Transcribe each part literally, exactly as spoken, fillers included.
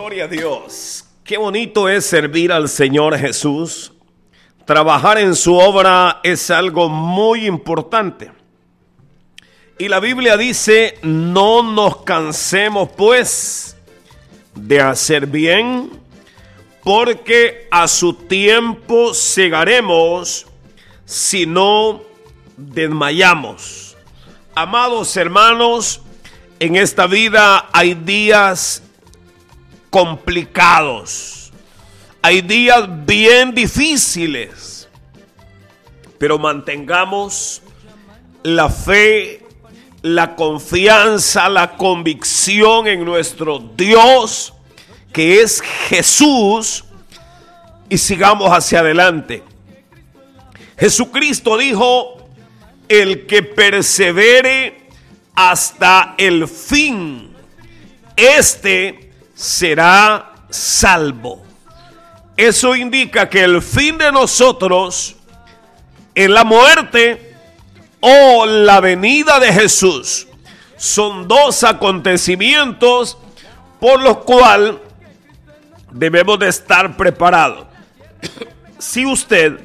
Gloria a Dios. Qué bonito es servir al Señor Jesús. Trabajar en su obra es algo muy importante. Y la Biblia dice, no nos cansemos pues de hacer bien, porque a su tiempo segaremos si no desmayamos. Amados hermanos, en esta vida hay días complicados, hay días bien difíciles, pero mantengamos la fe, la confianza, la convicción en nuestro Dios, que es Jesús, y sigamos hacia adelante. Jesucristo dijo, el que persevere hasta el fin, este será salvo. Eso indica que el fin de nosotros es la muerte o la venida de Jesús. Son dos acontecimientos por los cuales debemos de estar preparados. Si usted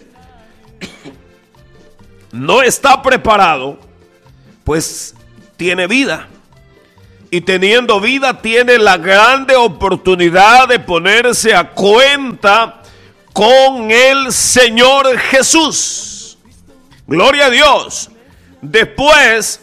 no está preparado, pues tiene vida. Y teniendo vida, tiene la grande oportunidad de ponerse a cuenta con el Señor Jesús. Gloria a Dios. Después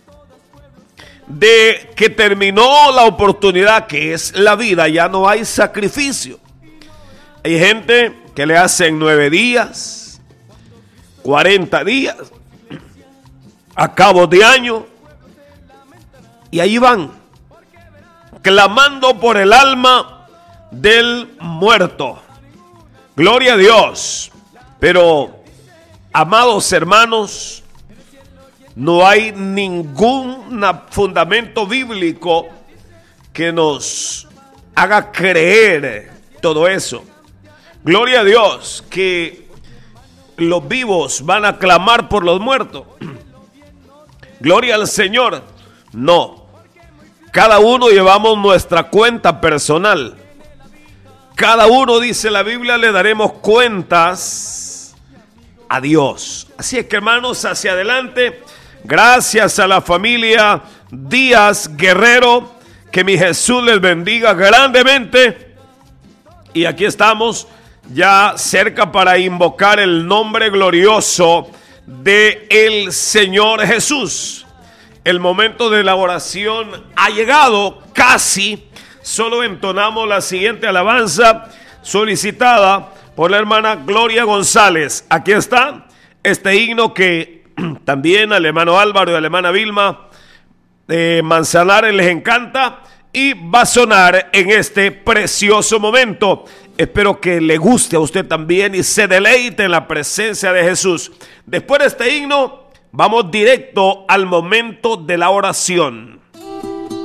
de que terminó la oportunidad que es la vida, ya no hay sacrificio. Hay gente que le hacen nueve días, cuarenta días, a cabo de año, y ahí van, clamando por el alma del muerto. Gloria a Dios. Pero, amados hermanos, no hay ningún fundamento bíblico que nos haga creer todo eso. Gloria a Dios, que los vivos van a clamar por los muertos. Gloria al Señor. No. Cada uno llevamos nuestra cuenta personal. Cada uno, dice la Biblia, le daremos cuentas a Dios. Así es que, hermanos, hacia adelante. Gracias a la familia Díaz Guerrero. Que mi Jesús les bendiga grandemente. Y aquí estamos ya cerca para invocar el nombre glorioso de el Señor Jesús. El momento de la oración ha llegado casi. Solo entonamos la siguiente alabanza solicitada por la hermana Gloria González. Aquí está este himno que también al hermano Álvaro y a la hermana Vilma de Manzanares les encanta y va a sonar en este precioso momento. Espero que le guste a usted también y se deleite en la presencia de Jesús. Después de este himno, vamos directo al momento de la oración.